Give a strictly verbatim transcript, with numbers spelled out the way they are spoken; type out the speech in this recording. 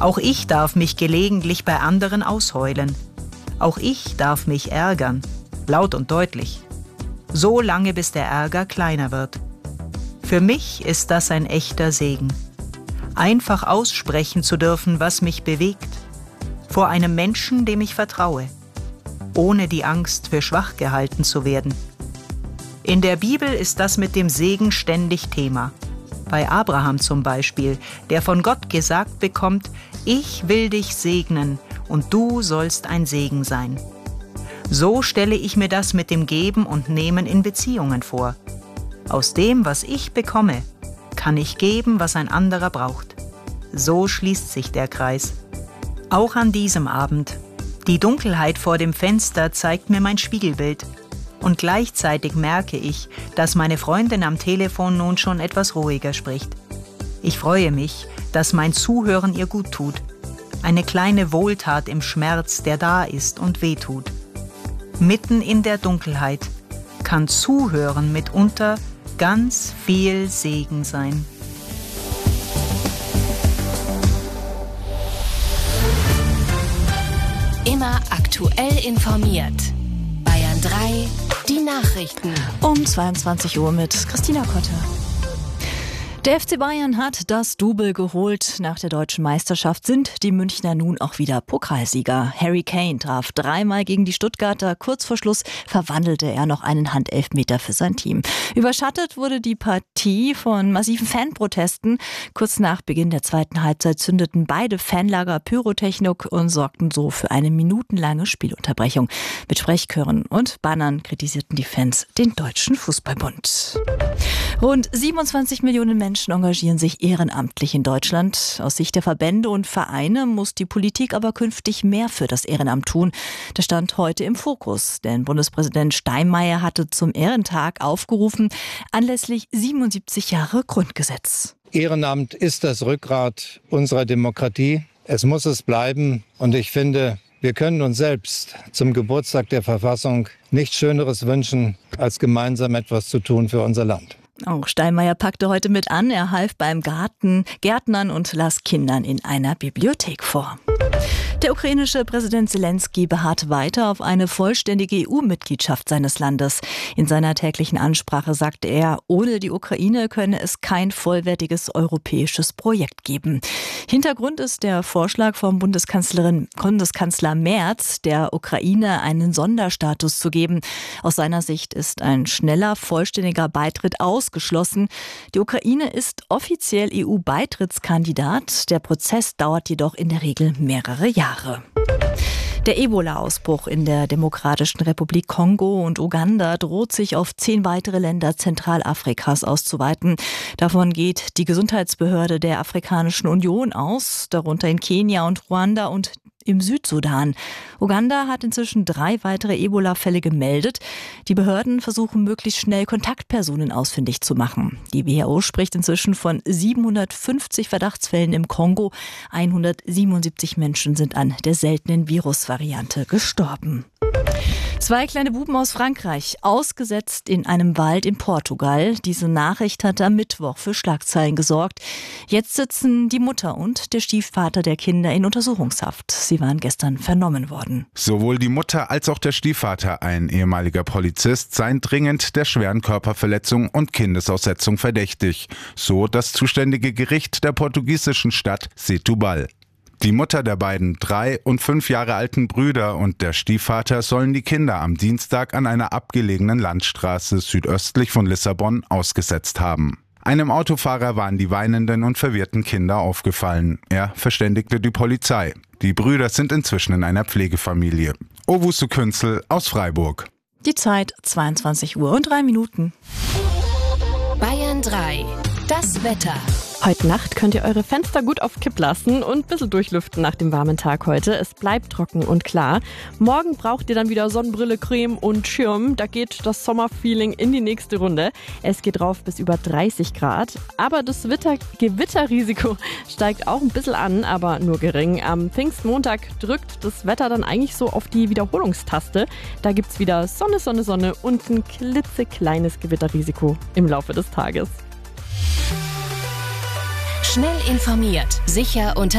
Auch ich darf mich gelegentlich bei anderen ausheulen. Auch ich darf mich ärgern, laut und deutlich. So lange, bis der Ärger kleiner wird. Für mich ist das ein echter Segen. Einfach aussprechen zu dürfen, was mich bewegt. Vor einem Menschen, dem ich vertraue. Ohne die Angst, für schwach gehalten zu werden. In der Bibel ist das mit dem Segen ständig Thema. Bei Abraham zum Beispiel, der von Gott gesagt bekommt, ich will dich segnen und du sollst ein Segen sein. So stelle ich mir das mit dem Geben und Nehmen in Beziehungen vor. Aus dem, was ich bekomme, kann ich geben, was ein anderer braucht. So schließt sich der Kreis. Auch an diesem Abend. Die Dunkelheit vor dem Fenster zeigt mir mein Spiegelbild. Und gleichzeitig merke ich, dass meine Freundin am Telefon nun schon etwas ruhiger spricht. Ich freue mich, dass mein Zuhören ihr gut tut. Eine kleine Wohltat im Schmerz, der da ist und wehtut. Mitten in der Dunkelheit kann Zuhören mitunter ganz viel Segen sein. Immer aktuell informiert. Bayern drei, die Nachrichten. Um zweiundzwanzig Uhr mit Christina Kotte. Der F C Bayern hat das Double geholt. Nach der deutschen Meisterschaft sind die Münchner nun auch wieder Pokalsieger. Harry Kane traf dreimal gegen die Stuttgarter. Kurz vor Schluss verwandelte er noch einen Handelfmeter für sein Team. Überschattet wurde die Partie von massiven Fanprotesten. Kurz nach Beginn der zweiten Halbzeit zündeten beide Fanlager Pyrotechnik und sorgten so für eine minutenlange Spielunterbrechung. Mit Sprechchören und Bannern kritisierten die Fans den Deutschen Fußballbund. Rund siebenundzwanzig Millionen Menschen Menschen engagieren sich ehrenamtlich in Deutschland. Aus Sicht der Verbände und Vereine muss die Politik aber künftig mehr für das Ehrenamt tun. Das stand heute im Fokus, denn Bundespräsident Steinmeier hatte zum Ehrentag aufgerufen, anlässlich siebenundsiebzig Jahre Grundgesetz. Ehrenamt ist das Rückgrat unserer Demokratie. Es muss es bleiben. Und ich finde, wir können uns selbst zum Geburtstag der Verfassung nichts Schöneres wünschen, als gemeinsam etwas zu tun für unser Land. Auch Steinmeier packte heute mit an. Er half beim Garten, Gärtnern und las Kindern in einer Bibliothek vor. Der ukrainische Präsident Zelensky beharrt weiter auf eine vollständige E U-Mitgliedschaft seines Landes. In seiner täglichen Ansprache sagte er, ohne die Ukraine könne es kein vollwertiges europäisches Projekt geben. Hintergrund ist der Vorschlag vom Bundeskanzlerin, Bundeskanzler Merz, der Ukraine einen Sonderstatus zu geben. Aus seiner Sicht ist ein schneller, vollständiger Beitritt ausgeschlossen. Die Ukraine ist offiziell E U-Beitrittskandidat. Der Prozess dauert jedoch in der Regel mehrere Jahre. Der Ebola-Ausbruch in der Demokratischen Republik Kongo und Uganda droht sich auf zehn weitere Länder Zentralafrikas auszuweiten. Davon geht die Gesundheitsbehörde der Afrikanischen Union aus, darunter in Kenia und Ruanda und im Südsudan. Uganda hat inzwischen drei weitere Ebola-Fälle gemeldet. Die Behörden versuchen möglichst schnell Kontaktpersonen ausfindig zu machen. Die W H O spricht inzwischen von siebenhundertfünfzig Verdachtsfällen im Kongo. hundertsiebenundsiebzig Menschen sind an der seltenen Virusvariante gestorben. Zwei kleine Buben aus Frankreich, ausgesetzt in einem Wald in Portugal. Diese Nachricht hat am Mittwoch für Schlagzeilen gesorgt. Jetzt sitzen die Mutter und der Stiefvater der Kinder in Untersuchungshaft. Sie waren gestern vernommen worden. Sowohl die Mutter als auch der Stiefvater, ein ehemaliger Polizist, seien dringend der schweren Körperverletzung und Kindesaussetzung verdächtig. So das zuständige Gericht der portugiesischen Stadt Setúbal. Die Mutter der beiden drei und fünf Jahre alten Brüder und der Stiefvater sollen die Kinder am Dienstag an einer abgelegenen Landstraße südöstlich von Lissabon ausgesetzt haben. Einem Autofahrer waren die weinenden und verwirrten Kinder aufgefallen. Er verständigte die Polizei. Die Brüder sind inzwischen in einer Pflegefamilie. Owusu Künzel aus Freiburg. Die Zeit zweiundzwanzig Uhr und drei Minuten. Bayern drei. Das Wetter. Heute Nacht könnt ihr eure Fenster gut auf Kipp lassen und ein bisschen durchlüften nach dem warmen Tag heute. Es bleibt trocken und klar. Morgen braucht ihr dann wieder Sonnenbrille, Creme und Schirm. Da geht das Sommerfeeling in die nächste Runde. Es geht rauf bis über dreißig Grad. Aber das Witter- Gewitterrisiko steigt auch ein bisschen an, aber nur gering. Am Pfingstmontag drückt das Wetter dann eigentlich so auf die Wiederholungstaste. Da gibt's wieder Sonne, Sonne, Sonne und ein klitzekleines Gewitterrisiko im Laufe des Tages. Schnell informiert, sicher und